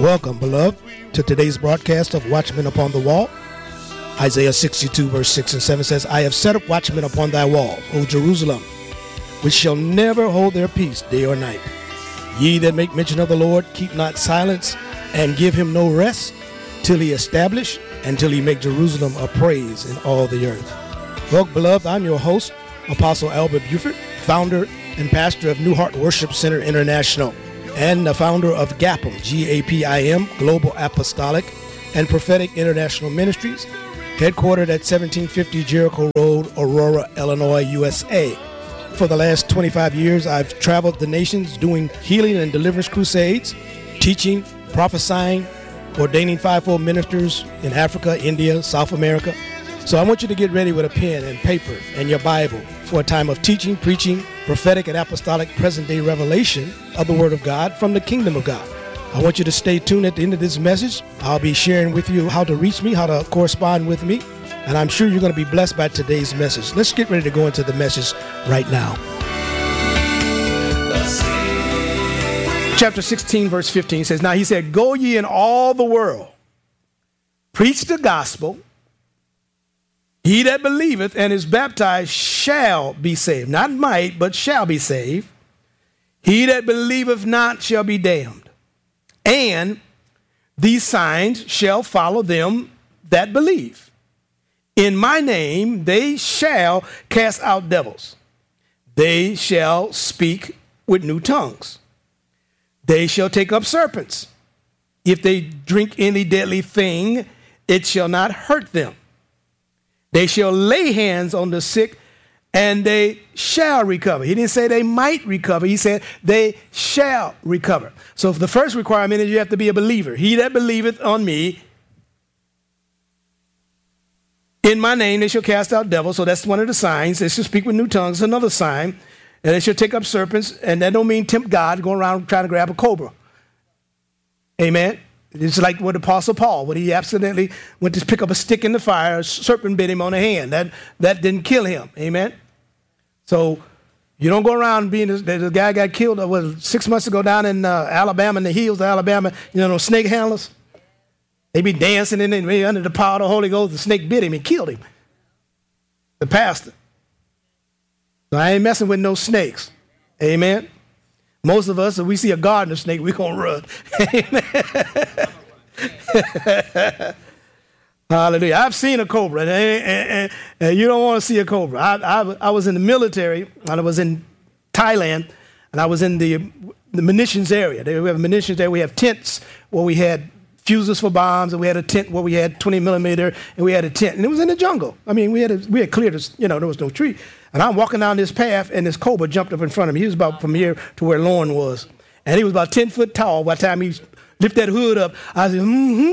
Welcome, beloved, to today's broadcast of Watchmen Upon the Wall. Isaiah 62, verse 6 and 7 says, I have set up watchmen upon thy wall, O Jerusalem, which shall never hold their peace day or night. Ye that make mention of the Lord, keep not silence, and give him no rest, till he establish, and till he make Jerusalem a praise in all the earth. Well, beloved, I'm your host, Apostle Albert Buford, founder and pastor of New Heart Worship Center International, and the founder of GAPIM, G-A-P-I-M, Global Apostolic and Prophetic International Ministries, headquartered at 1750 Jericho Road, Aurora, Illinois, USA. For the last 25 years, I've traveled the nations doing healing and deliverance crusades, teaching, prophesying, ordaining fivefold ministers in Africa, India, South America. So I want you to get ready with a pen and paper and your Bible for a time of teaching, preaching, prophetic and apostolic present-day revelation of the Word of God from the Kingdom of God. I want you to stay tuned at the end of this message. I'll be sharing with you how to reach me, how to correspond with me, and I'm sure you're going to be blessed by today's message. Let's get ready to go into the message right now. Chapter 16, verse 15 says, Now he said, Go ye in all the world, preach the gospel. He that believeth and is baptized shall be saved. Not might, but shall be saved. He that believeth not shall be damned. And these signs shall follow them that believe. In my name they shall cast out devils. They shall speak with new tongues. They shall take up serpents. If they drink any deadly thing, it shall not hurt them. They shall lay hands on the sick, and they shall recover. He didn't say they might recover. He said they shall recover. So the first requirement is you have to be a believer. He that believeth on me, in my name they shall cast out devils. So that's one of the signs. They shall speak with new tongues. Another sign. And they shall take up serpents. And that don't mean tempt God, going around trying to grab a cobra. Amen. It's like what Apostle Paul, when he accidentally went to pick up a stick in the fire, a serpent bit him on the hand. That didn't kill him. Amen. So you don't go around being, the guy got killed 6 months ago down in Alabama, in the hills of Alabama, those snake handlers. They be dancing in it under the power of the Holy Ghost. The snake bit him and killed him. The pastor. So I ain't messing with no snakes. Amen. Most of us, if we see a gardener snake, we're going to run. Amen. Hallelujah. I've seen a cobra, and you don't want to see a cobra. I was in the military, and I was in Thailand, and I was in the munitions area. We have munitions there. We have tents where we had fuses for bombs, and we had a tent where we had 20 millimeter, and we had a tent, and it was in the jungle. I mean, we had cleared this, there was no tree. And I'm walking down this path, and this cobra jumped up in front of me. He was about from here to where Lauren was. And he was about 10 foot tall. By the time he lifted that hood up, I said,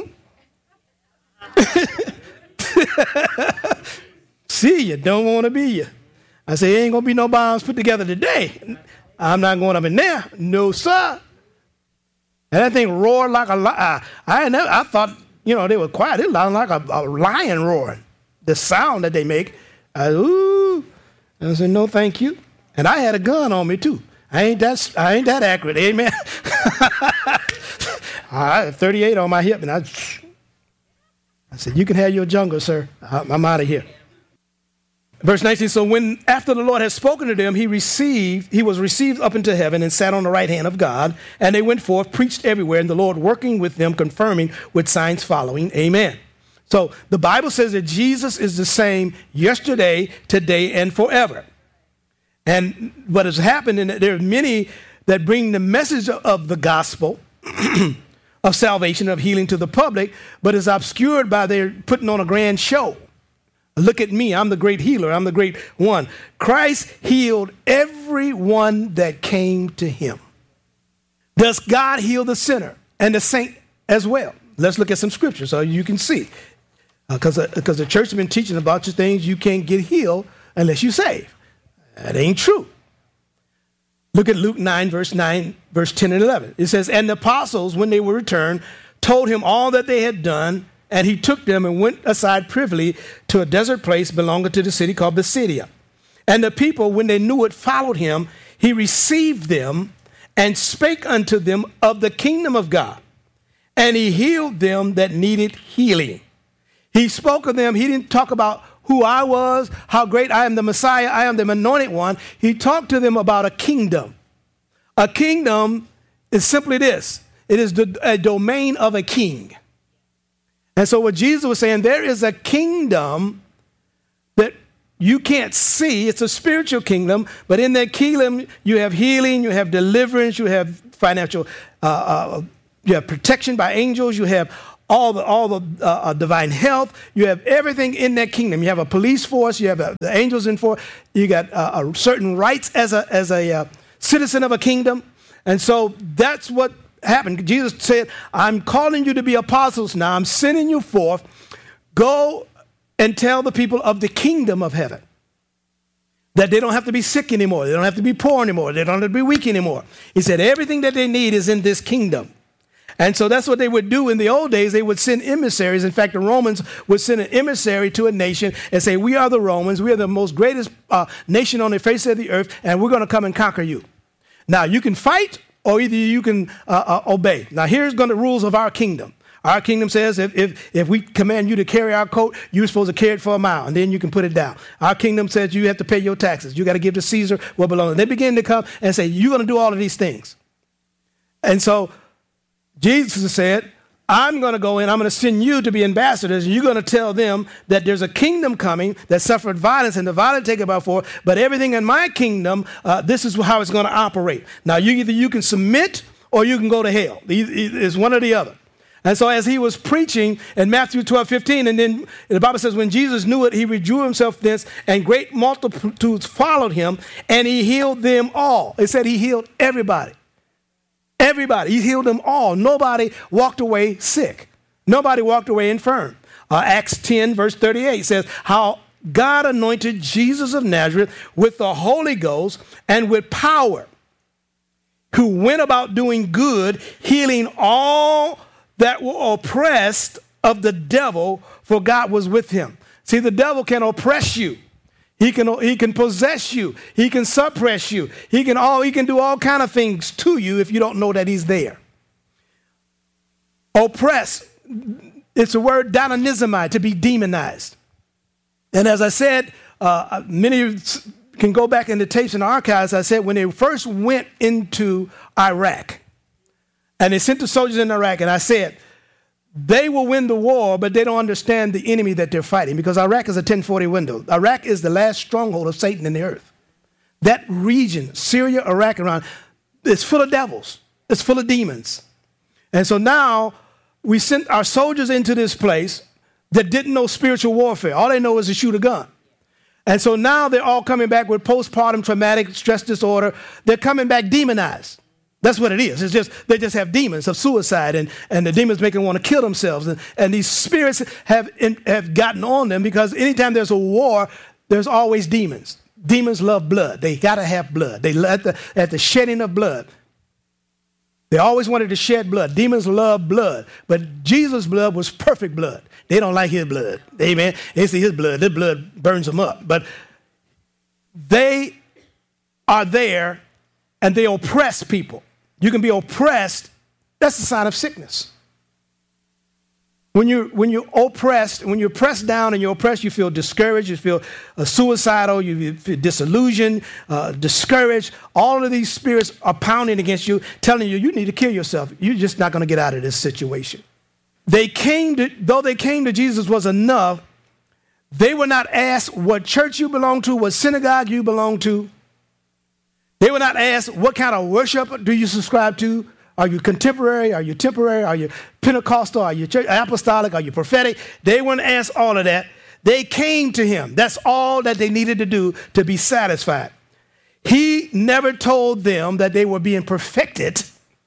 See you, don't want to be you. I said, ain't going to be no bombs put together today. I'm not going up in there. No, sir. And that thing roared like a lion. I thought, they were quiet. It sounded like a lion roaring. The sound that they make, ooh. And I said, no, thank you. And I had a gun on me, too. I ain't that accurate. Amen. I had 38 on my hip, and I said, you can have your jungle, sir. I'm out of here. Verse 19, so when after the Lord had spoken to them, he was received up into heaven and sat on the right hand of God. And they went forth, preached everywhere, and the Lord working with them, confirming with signs following. Amen. So the Bible says that Jesus is the same yesterday, today, and forever. And what has happened, and there are many that bring the message of the gospel of salvation, of healing to the public, but is obscured by their putting on a grand show. Look at me, I'm the great healer, I'm the great one. Christ healed everyone that came to him. Does God heal the sinner and the saint as well? Let's look at some scripture so you can see. Because the church has been teaching about your things, you can't get healed unless you save. That ain't true. Look at Luke 9, verse 10 and 11. It says, and the apostles, when they were returned, told him all that they had done, and he took them and went aside privily to a desert place belonging to the city called Bethsaida. And the people, when they knew it, followed him. He received them and spake unto them of the kingdom of God, and he healed them that needed healing. He spoke of them. He didn't talk about who I was, how great I am the Messiah, I am the anointed one. He talked to them about a kingdom. A kingdom is simply this. It is a domain of a king. And so what Jesus was saying, there is a kingdom that you can't see. It's a spiritual kingdom, but in that kingdom, you have healing, you have deliverance, you have financial, you have protection by angels, you have all the divine health. You have everything in that kingdom. You have a police force. You have the angels in force. You got certain rights as a citizen of a kingdom. And so that's what happened. Jesus said, I'm calling you to be apostles now. I'm sending you forth. Go and tell the people of the kingdom of heaven that they don't have to be sick anymore. They don't have to be poor anymore. They don't have to be weak anymore. He said everything that they need is in this kingdom. And so that's what they would do in the old days. They would send emissaries. In fact, the Romans would send an emissary to a nation and say, we are the Romans. We are the most greatest nation on the face of the earth, and we're going to come and conquer you. Now, you can fight or either you can obey. Now, here's the rules of our kingdom. Our kingdom says if we command you to carry our coat, you're supposed to carry it for a mile, and then you can put it down. Our kingdom says you have to pay your taxes. You got to give to Caesar what belongs. They begin to come and say, you're going to do all of these things. And so Jesus said, I'm going to go in, I'm going to send you to be ambassadors, and you're going to tell them that there's a kingdom coming that suffered violence, and the violent take it by force, but everything in my kingdom, this is how it's going to operate. Now, you can submit or you can go to hell. It's one or the other. And so as he was preaching in Matthew 12:15, and then the Bible says when Jesus knew it, he withdrew himself thence, and great multitudes followed him, and he healed them all. It said he healed everybody. Everybody. He healed them all. Nobody walked away sick. Nobody walked away infirm. Acts 10, verse 38 says, how God anointed Jesus of Nazareth with the Holy Ghost and with power, who went about doing good, healing all that were oppressed of the devil, for God was with him. See, the devil can oppress you. He can possess you. He can suppress you. He can do all kind of things to you if you don't know that he's there. Oppress, it's a word dynamizomai, to be demonized. And as I said, many of you can go back in the tapes and archives. I said when they first went into Iraq, and they sent the soldiers in Iraq, and I said, they will win the war, but they don't understand the enemy that they're fighting, because Iraq is a 1040 window. Iraq is the last stronghold of Satan in the earth. That region, Syria, Iraq, Iran, is full of devils. It's full of demons. And so now we sent our soldiers into this place that didn't know spiritual warfare. All they know is to shoot a gun. And so now they're all coming back with postpartum traumatic stress disorder. They're coming back demonized. That's what it is. It's just they just have demons of suicide, and the demons make them want to kill themselves. And these spirits have gotten on them, because anytime there's a war, there's always demons. Demons love blood. They got to have blood. They at the shedding of blood. They always wanted to shed blood. Demons love blood, but Jesus' blood was perfect blood. They don't like his blood. Amen. They see his blood. Their blood burns them up. But they are there, and they oppress people. You can be oppressed. That's a sign of sickness. When you're oppressed, when you're pressed down and you're oppressed, you feel discouraged, you feel suicidal, you feel disillusioned, discouraged. All of these spirits are pounding against you, telling you need to kill yourself. You're just not going to get out of this situation. Though they came to Jesus was enough, they were not asked what church you belong to, what synagogue you belong to. They were not asked, what kind of worship do you subscribe to? Are you contemporary? Are you temporary? Are you Pentecostal? Are you church apostolic? Are you prophetic? They weren't asked all of that. They came to him. That's all that they needed to do to be satisfied. He never told them that they were being perfected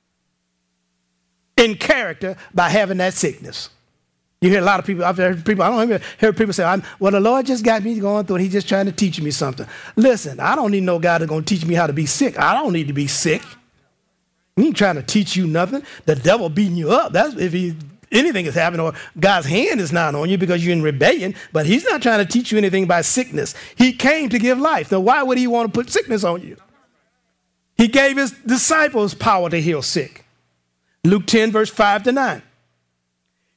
in character by having that sickness. You hear a lot of people, I've heard people, I don't even hear people say, well, the Lord just got me going through it. He's just trying to teach me something. Listen, I don't need no God that's going to teach me how to be sick. I don't need to be sick. He ain't trying to teach you nothing. The devil beating you up. That's if anything is happening, or God's hand is not on you because you're in rebellion, but he's not trying to teach you anything by sickness. He came to give life. Now, why would he want to put sickness on you? He gave his disciples power to heal sick. Luke 10, verse 5 to 9.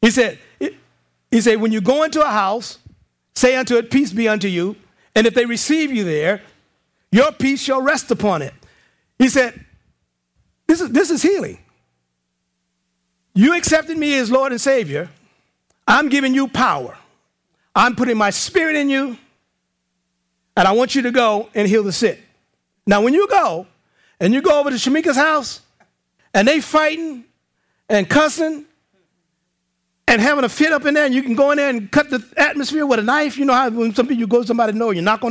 He said, when you go into a house, say unto it, peace be unto you. And if they receive you there, your peace shall rest upon it. He said, this is healing. You accepted me as Lord and Savior. I'm giving you power. I'm putting my spirit in you. And I want you to go and heal the sick. Now, when you go, and you go over to Shamika's house, and they fighting and cussing and having a fit up in there, and you can go in there and cut the atmosphere with a knife. You know how when some people you go to somebody know, you knock on